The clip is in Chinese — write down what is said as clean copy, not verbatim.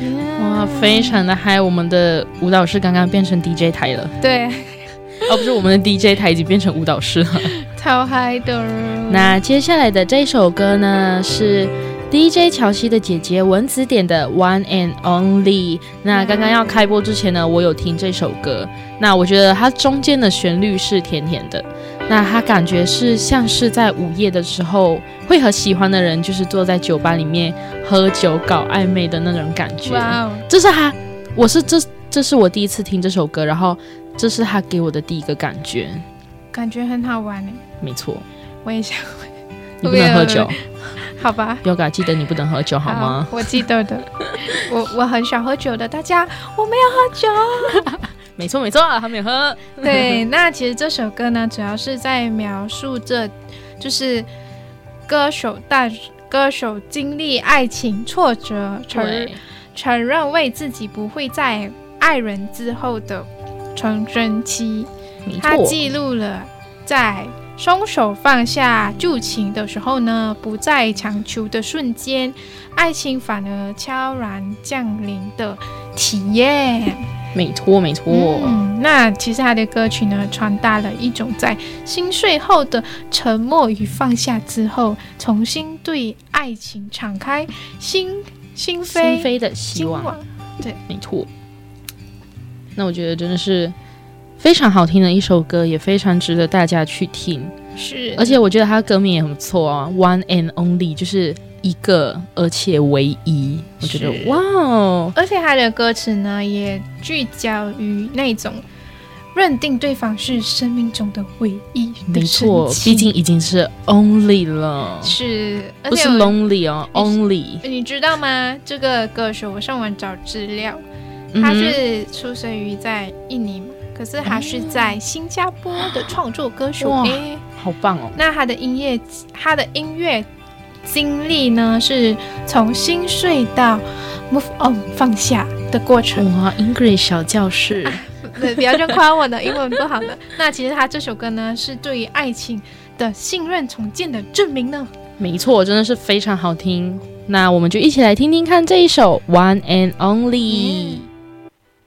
哇，非常的嗨！我们的舞蹈室刚刚变成 DJ 台了， 对， 不是，我们的 DJ 台已经变成舞蹈室了， 超嗨的。 那接下来的这首歌呢是 DJ 乔西的姐姐文子点的 One and Only。 那刚刚要开播之前呢，我有听这首歌，那我觉得它中间的旋律是甜甜的，那它感觉是像是在午夜的时候会和喜欢的人就是坐在酒吧里面喝酒搞暧昧的那种感觉。 哇， 这是他，这是我第一次听这首歌，然后这是他给我的第一个感觉， 感觉很好玩耶。 没错， 我也想。 你不能喝酒， 好吧 Yoga 记得你不能喝酒好吗？ 我记得的。我很少喝酒的，大家我没有喝酒。 没错没错，他没有喝。 对，那其实这首歌呢，主要是在描述着，就是歌手经历爱情挫折，承认为自己不会在爱人之后的重生期。他记录了在松手放下旧情的时候呢，不再强求的瞬间，爱情反而悄然降临的体验。 没错没错。 那其实他的歌曲呢，传达了一种在心碎后的沉默与放下之后，重新对爱情敞开心扉的希望。 对， 没错。那我觉得真的是非常好听的一首歌，也非常值得大家去听。 是， 而且我觉得它歌名也很不错啊 ，One and Only 就是一个而且唯一，我觉得哇哦！ 而且他的歌词呢，也聚焦于那种认定对方是生命中的唯一的没错，毕竟已经是 Only 了， 是， 不是 Lonely 哦 ，Only。 你知道吗？这个歌手我上网找资料，他是出生于在印尼嘛，可是他是在新加坡的创作歌手。 哇，好棒哦！ 那他的音乐经历呢，是从心碎到 move on 放下的过程。 哇 ，English 小教室， 不要这样夸我的英文不好的。那其实他这首歌呢，是对于爱情的信任重建的证明呢。 没错，真的是非常好听。那我们就一起来听听看这一首 One and Only。